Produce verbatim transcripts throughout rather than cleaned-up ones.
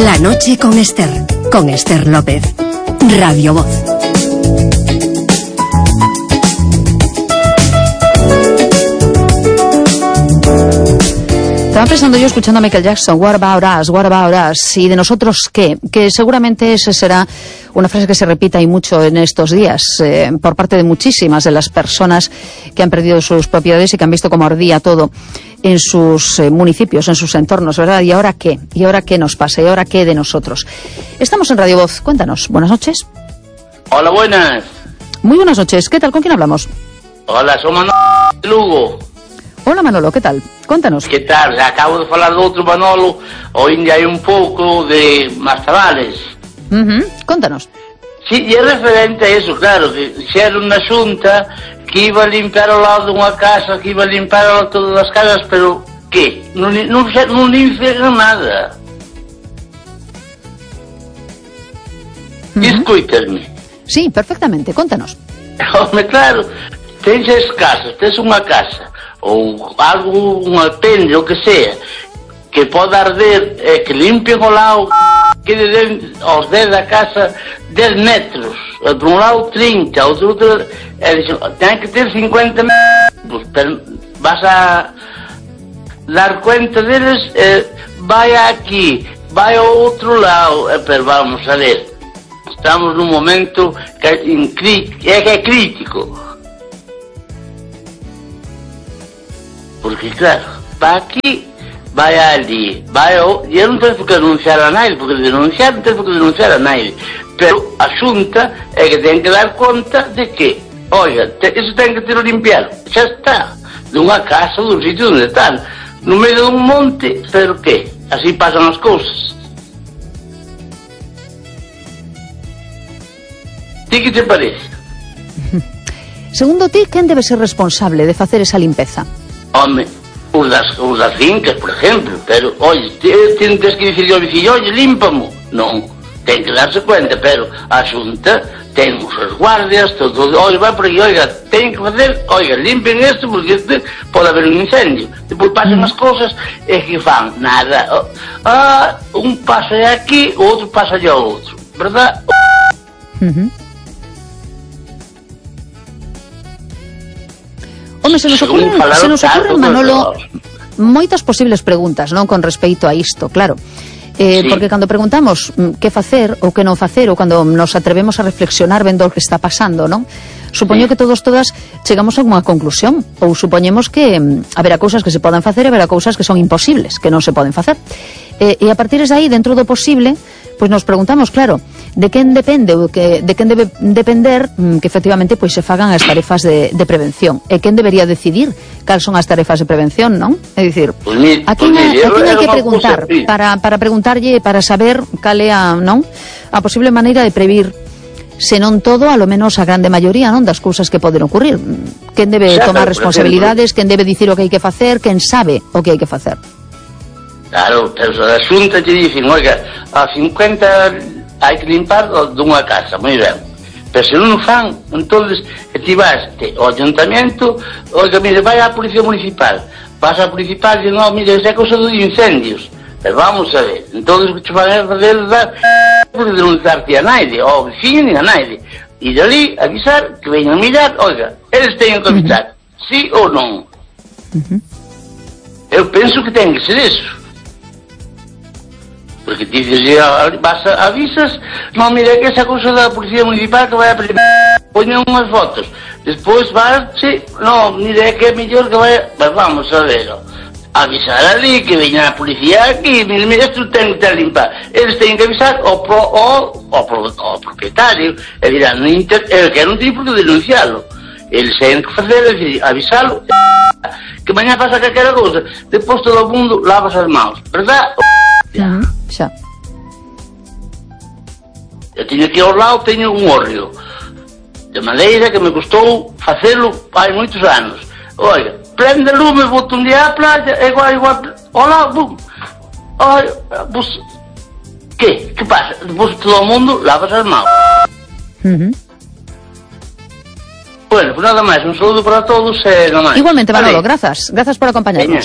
La noche con Esther, con Esther López. Radio Voz. Estaba pensando yo escuchando a Michael Jackson, what about us, what about us, y de nosotros qué, que seguramente esa será una frase que se repita y mucho en estos días eh, por parte de muchísimas de las personas que han perdido sus propiedades y que han visto cómo ardía todo en sus eh, municipios, en sus entornos, ¿verdad? ¿Y ahora qué? ¿Y ahora qué nos pasa? ¿Y ahora qué de nosotros? Estamos en Radio Voz, cuéntanos, buenas noches. Hola, buenas. Muy buenas noches, ¿qué tal? ¿Con quién hablamos? Hola, soy Manolo de Lugo. Hola Manolo, ¿qué tal? Cuéntanos. Que tal? Acabo de falar do outro Manolo, hoy hai un pouco de Mastavales. Uh-huh. Contanos. Sí, e é referente a eso, claro, que xa era unha xunta que iba a limpiar ao lado dunha casa, que iba a limpiar ao lado todas as casas, pero que? Non, non, non limpian nada. Uh-huh. Escúitame. Sí, perfectamente, contanos. Home, claro, tens as casas, tens unha casa ou algo, un apende, o que sea, que pode arder, eh, que limpien o lado, que den aos dez da casa dez metros, por un lado trinta, outro, outro, eh, dixen, ten que ter cincuenta metros, pero vas a dar cuenta deles, eh, vai aquí, vai ao outro lado, eh, pero vamos a ver, estamos nun momento que é, que é crítico. Porque, claro, va aquí, vai ali, vai ao... E eu non tenho que denunciar a nadie, porque denunciar non tenho que denunciar a nadie. Pero a xunta é que ten que dar conta de que, oiga, te, eso ten que ter limpiado. Xa está, dunha casa, dun sitio onde están, no medio dun monte, pero que? Así pasan as cousas. Ti que te parece? Segundo ti, quen debe ser responsable de facer esa limpeza? Home, os das, os das fincas, por exemplo, pero, oi, tens que dicir ao vecino, oi, límpamo. Non, ten que darse cuenta, pero a xunta ten os guardias, todo, oi, vai por aí, oiga, ten que facer, oiga, limpen isto, porque este pode haber un incendio. Depois pasan as cousas e que fan nada. Ah, un pasa aquí, o outro pasa allá ao outro, verdad? Uh-huh. Home, se nos ocurren, se nos ocurren, Manolo, moitas posibles preguntas, non, con respecto a isto, claro. Eh, sí. Porque cando preguntamos que facer ou que non facer, ou cando nos atrevemos a reflexionar vendo o que está pasando, non? Supoño sí. que todos, todas, chegamos a unha conclusión, ou supoñemos que mm, haberá cousas que se poden facer e haberá cousas que son imposibles, que non se poden facer. Eh, e a partir de aí, dentro do posible, pois nos preguntamos, claro, de quen depende ou que, de quen debe depender mm, que efectivamente pois se fagan as tarefas de, de prevención. E quen debería decidir cal son as tarefas de prevención, non? É dicir, pues mi, a quen pues hai que preguntar para, para preguntarlle, para saber cal é a, non? A posible maneira de previr, se non todo, a lo menos a grande maioría, non, das cousas que poden ocurrir. Quen debe xa, tomar responsabilidades, quen debe dicir o que hai que facer, quen sabe o que hai que facer. Claro, pero a xunta te dicen, oiga, a cincuenta hai que limpar dunha casa, moi ben. Pero se non o fan, entonces ti vas ao ayuntamiento, oiga, mire, vai á policía municipal, vas á municipal e non, mire, esa é cousa dos incendios. Pero vamos a ver, entonces que te van a fazer dar porque denunciarte a naide, ao vecino ni a naide. E dali avisar que veñan a mirar, oiga, eles teñen que avisar, uh-huh. sí ou non. Uh-huh. Eu penso que ten que ser eso. Porque ti dices, vas a, avisas, non, mira que esa cousa da policía municipal que vai a poñer unhas fotos, despois vas, sí, non, mira que é mellor que vai, mas vamos a ver, avisar ali, que veña a policía aquí, mira, mira, isto ten que estar limpar, eles teñen que avisar ao, pro, ao, ao, ao propietario, e dirán, el que non ten por que denuncialo, eles teñen que facer, é dicir, avisalo, que mañá pasa calquera cousa, depois todo o mundo lavas as mãos, verdad? Uh-huh. Xa. Eu teño aquí ao lado, teño un hórreo de madeira que me custou facelo hai moitos anos. Oiga, prende lume, boto un día á playa, igual, igual, hola, bum. Oiga, pues, que? Que pasa? Depois todo o mundo lavas as mãos. Uh-huh. Bueno, pues nada máis, un saludo para todos e nada máis. Igualmente, Manolo, vale. Grazas, grazas por acompañarnos.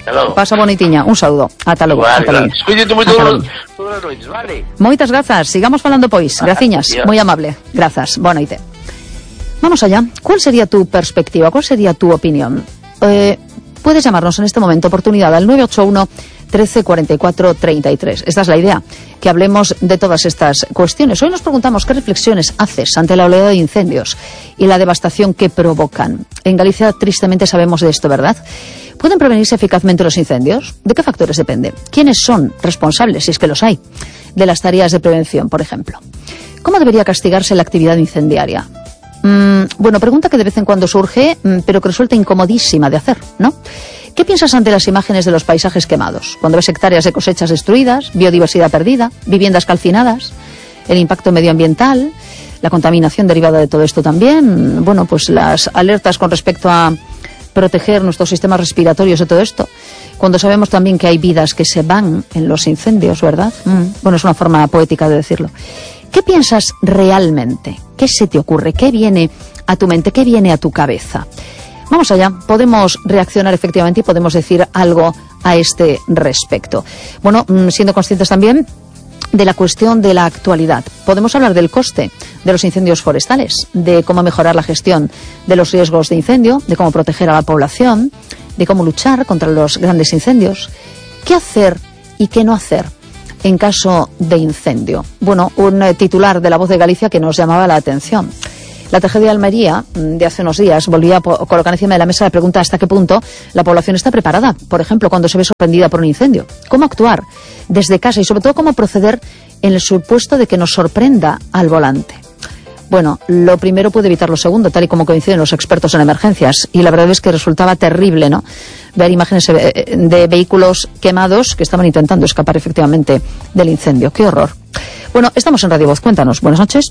Pasa bonitiña, un saúdo. Ata logo. Vale, ata logo. Cuídate moito todas as noites, vale? Moitas grazas, sigamos falando pois. Graciñas, Adiós. moi amable. Grazas, boa noite. Vamos allá. ¿Cuál sería tu perspectiva? ¿Cuál sería tu opinión? Eh, puedes llamarnos en este momento, oportunidad, al nueve ocho uno, trece, cuarenta y cuatro, treinta y tres. Esta es la idea, que hablemos de todas estas cuestiones. Hoy nos preguntamos qué reflexiones haces ante la oleada de incendios y la devastación que provocan. En Galicia, tristemente, sabemos de esto, ¿verdad? ¿Pueden prevenirse eficazmente los incendios? ¿De qué factores depende? ¿Quiénes son responsables, si es que los hay, de las tareas de prevención, por ejemplo? ¿Cómo debería castigarse la actividad incendiaria? Mm, bueno, pregunta que de vez en cuando surge, pero que resulta incomodísima de hacer, ¿no? ¿Qué piensas ante las imágenes de los paisajes quemados? Cuando ves hectáreas de cosechas destruidas, biodiversidad perdida, viviendas calcinadas, el impacto medioambiental, la contaminación derivada de todo esto también, bueno, pues las alertas con respecto a proteger nuestros sistemas respiratorios de todo esto, cuando sabemos también que hay vidas que se van en los incendios, ¿verdad? Mm, bueno, es una forma poética de decirlo. ¿Qué piensas realmente? ¿Qué se te ocurre? ¿Qué viene a tu mente? ¿Qué viene a tu cabeza? Vamos allá, podemos reaccionar efectivamente y podemos decir algo a este respecto. Bueno, siendo conscientes también de la cuestión de la actualidad. Podemos hablar del coste de los incendios forestales, de cómo mejorar la gestión de los riesgos de incendio, de cómo proteger a la población, de cómo luchar contra los grandes incendios. ¿Qué hacer y qué no hacer en caso de incendio? Bueno, un eh, titular de La Voz de Galicia que nos llamaba la atención. La tragedia de Almería de hace unos días volvía a colocar encima de la mesa la pregunta hasta qué punto la población está preparada, por ejemplo, cuando se ve sorprendida por un incendio. ¿Cómo actuar desde casa y sobre todo cómo proceder en el supuesto de que nos sorprenda al volante? Bueno, lo primero puede evitar lo segundo, tal y como coinciden los expertos en emergencias. Y la verdad es que resultaba terrible, ¿no?, ver imágenes de vehículos quemados que estaban intentando escapar efectivamente del incendio. ¡Qué horror! Bueno, estamos en Radio Voz. Cuéntanos. Buenas noches.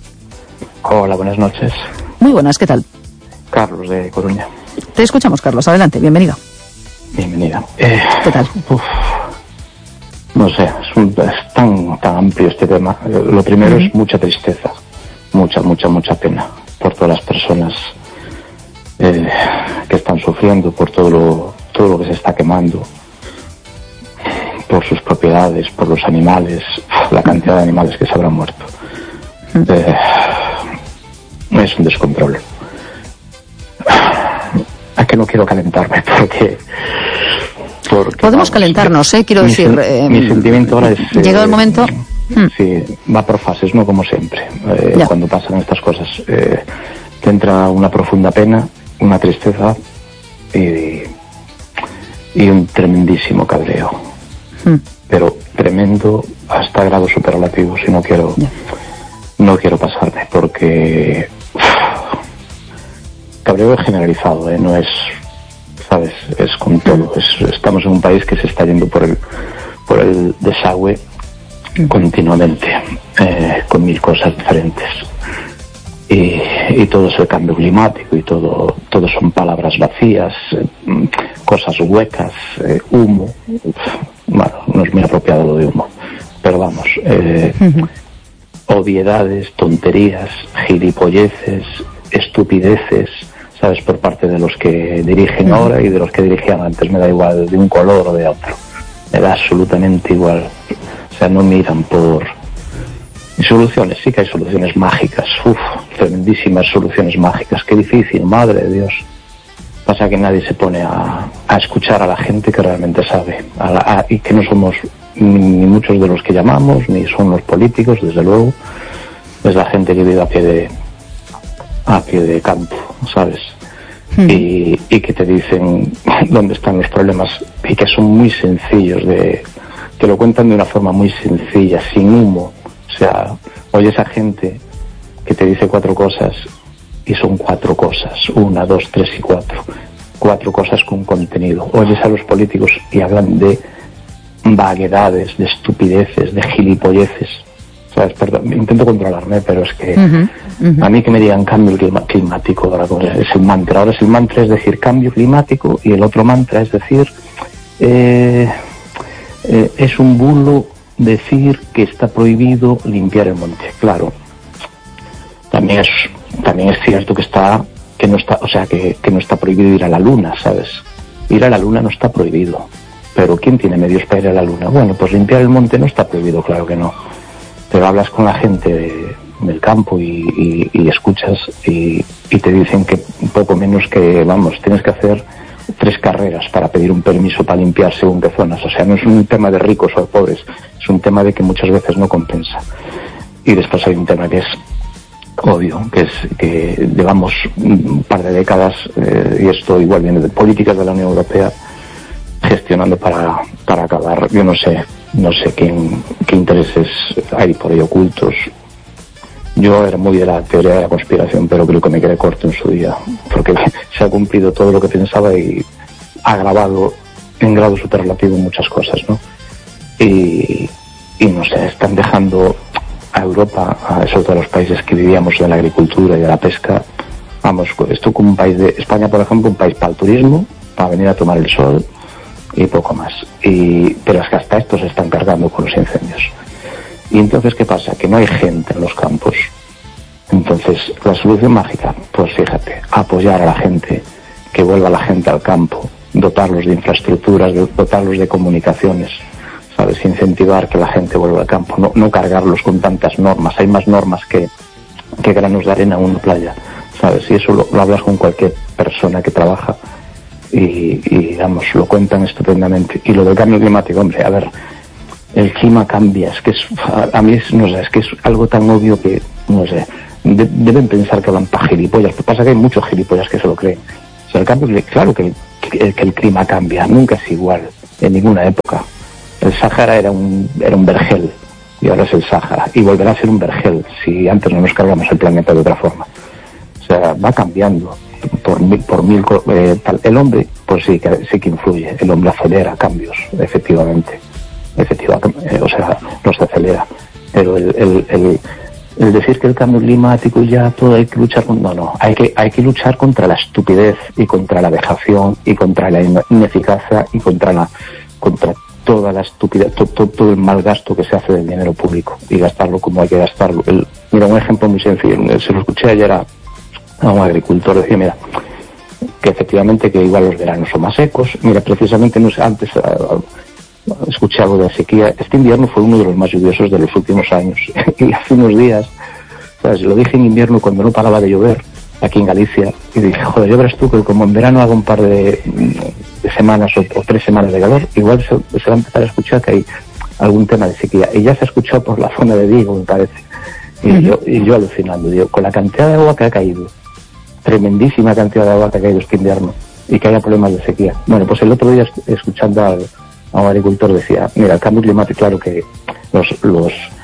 Hola, buenas noches. Muy buenas, ¿qué tal? Carlos, de Coruña. Te escuchamos, Carlos. Adelante, bienvenido. Bienvenida. Eh, ¿Qué tal? Uf, no sé, es, un, es tan, tan amplio este tema. Lo primero uh-huh. es mucha tristeza. Mucha, mucha, mucha pena por todas las personas eh, que están sufriendo, por todo lo, todo lo que se está quemando, por sus propiedades, por los animales, la cantidad de animales que se habrán muerto. Eh, es un descontrol. Es que no quiero calentarme porque... porque Podemos vamos, calentarnos, ¿eh? Quiero mi, decir... Eh, mi sentimiento ahora es... Llegado eh, el momento... Sí, va por fases, no como siempre. Eh, cuando pasan estas cosas, eh, te entra una profunda pena, una tristeza y, y un tremendísimo cabreo. Mm. Pero tremendo hasta grados superlativos y no quiero, yeah. no quiero pasarme porque uf, cabreo es generalizado, ¿eh? No es, sabes, es con todo. Es, estamos en un país que se está yendo por el, por el desagüe continuamente, eh, con mil cosas diferentes y, y todo es el cambio climático y todo todo son palabras vacías, eh, cosas huecas, eh, humo. Bueno, no es muy apropiado lo de humo, pero vamos, eh, uh-huh. obviedades, tonterías, gilipolleces, estupideces, sabes, por parte de los que dirigen uh-huh. ahora y de los que dirigían antes. Me da igual de un color o de otro, me da absolutamente igual. O sea, no miran por soluciones. Sí que hay soluciones mágicas, uff, tremendísimas soluciones mágicas. Qué difícil, madre de Dios. Pasa que nadie se pone a, a escuchar a la gente que realmente sabe, a la, a, y que no somos ni, ni muchos de los que llamamos, ni son los políticos, desde luego. Es la gente que vive a pie de a pie de campo, ¿sabes? Hmm. Y, y que te dicen dónde están los problemas y que son muy sencillos de... te lo cuentan de una forma muy sencilla, sin humo. O sea, oye esa gente que te dice cuatro cosas y son cuatro cosas, una, dos, tres y cuatro, cuatro cosas con contenido. Oyes a los políticos y hablan de vaguedades, de estupideces, de gilipolleces. ¿Sabes? Perdón, intento controlarme, pero es que uh-huh, uh-huh. a mí que me digan cambio climático, ahora es el mantra. Ahora es el mantra es decir cambio climático y el otro mantra es decir eh, eh, es un bulo decir que está prohibido limpiar el monte. Claro, también es también es cierto que está que no está, o sea, que, que no está prohibido ir a la luna, ¿sabes? Ir a la luna no está prohibido. pero ¿quién tiene medios para ir a la luna? Bueno, pues limpiar el monte no está prohibido, claro que no, pero hablas con la gente de, del campo y, y, y escuchas y, y te dicen que poco menos que, vamos, tienes que hacer tres carreras para pedir un permiso para limpiar según qué zonas. O sea, no es un tema de ricos o pobres, es un tema de que muchas veces no compensa. Y después hay un tema que es obvio, que es que llevamos un par de décadas, eh, y esto igual viene de políticas de la Unión Europea, gestionando para, para acabar. Yo no sé, no sé quién, qué intereses hay por ahí ocultos. Yo era muy de la teoría de la conspiración, pero creo que me quedé corto en su día, porque se ha cumplido todo lo que pensaba y ha agravado en grado superlativo muchas cosas, ¿no? Y, y no sé, están dejando a Europa, a sobre todo a los países que vivíamos de la agricultura y de la pesca, vamos, esto como un país de España, por ejemplo, un país para el turismo, para venir a tomar el sol y poco más. Y, pero es que hasta esto se están cargando con los incendios. Y entonces, ¿qué pasa? Que no hay gente en los campos. Entonces, la solución mágica, pues fíjate, apoyar a la gente, que vuelva la gente al campo, dotarlos de infraestructuras, dotarlos de comunicaciones, ¿sabes? Incentivar que la gente vuelva al campo, no, no cargarlos con tantas normas. Hay más normas que, que granos de arena en una playa, ¿sabes? Y eso lo, lo hablas con cualquier persona que trabaja y, y, digamos, lo cuentan estupendamente. Y lo del cambio climático, hombre, a ver, el clima cambia, es que es, a mí es, no sé, es que es algo tan obvio que, no sé, de, deben pensar que van para gilipollas. Lo que pasa es que hay muchos gilipollas que se lo creen. O sea, el cambio, claro que el, que, que el clima cambia, nunca es igual, en ninguna época. El Sáhara era un, era un vergel, y ahora es el Sáhara, y volverá a ser un vergel, si antes no nos cargamos el planeta de otra forma. O sea, va cambiando, por mil, por mil, eh, tal. El hombre, pues sí que, sí que influye, el hombre acelera cambios, efectivamente. Efectivamente, o sea, los acelera, pero el, el, el, el decir que el cambio climático ya todo hay que luchar con, no, no, hay que hay que luchar contra la estupidez y contra la vejación y contra la ineficacia y contra la contra toda la estupidez, todo, todo, todo el mal gasto que se hace del dinero público y gastarlo como hay que gastarlo. El, mira, un ejemplo muy sencillo, se lo escuché ayer a, a un agricultor, decía, mira, que efectivamente que igual los veranos son más secos, mira, precisamente no sé, antes a, a, escuché algo de sequía. Este invierno fue uno de los más lluviosos de los últimos años y hace unos días, ¿sabes? Lo dije en invierno cuando no paraba de llover aquí en Galicia y dije, joder, ya verás tú que como en verano hago un par de, de semanas o, o tres semanas de calor, igual se, se va a empezar a escuchar que hay algún tema de sequía y ya se ha escuchado por la zona de Vigo, me parece. Y, uh-huh. yo, y yo alucinando, digo, con la cantidad de agua que ha caído, tremendísima cantidad de agua que ha caído este invierno y que haya problemas de sequía. Bueno, pues el otro día escuchando al a un agricultor decía, mira, el cambio climático, claro que los, los